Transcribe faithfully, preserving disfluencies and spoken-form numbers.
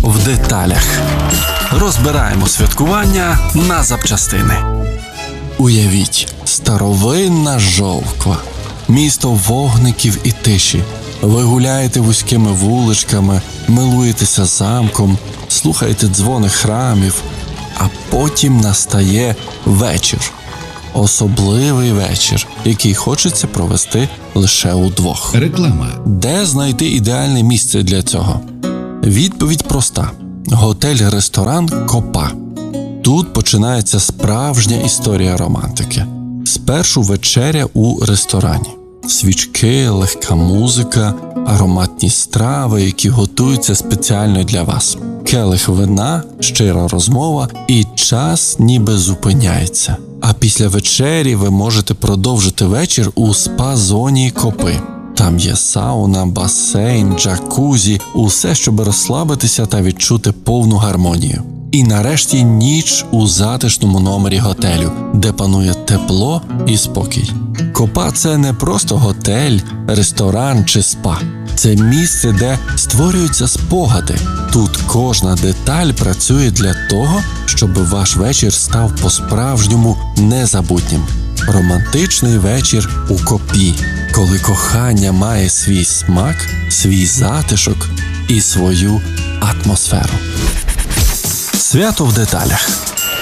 в деталях. Розбираємо святкування на запчастини. Уявіть, старовинна Жовква. Місто вогників і тиші. Ви гуляєте вузькими вуличками, милуєтеся замком, слухаєте дзвони храмів, а потім настає вечір. Особливий вечір, який хочеться провести лише удвох. Реклама. Де знайти ідеальне місце для цього? Відповідь проста. Готель-ресторан «Копа». Тут починається справжня історія романтики. Спершу вечеря у ресторані. Свічки, легка музика, ароматні страви, які готуються спеціально для вас. Келих вина, щира розмова і час ніби зупиняється. А після вечері ви можете продовжити вечір у спа-зоні «Копи». Там є сауна, басейн, джакузі, усе, щоб розслабитися та відчути повну гармонію. І нарешті ніч у затишному номері готелю, де панує тепло і спокій. Копа – це не просто готель, ресторан чи спа. Це місце, де створюються спогади. Тут кожна деталь працює для того, щоб ваш вечір став по-справжньому незабутнім. Романтичний вечір у Копі, коли кохання має свій смак, свій затишок і свою атмосферу. Свято в деталях.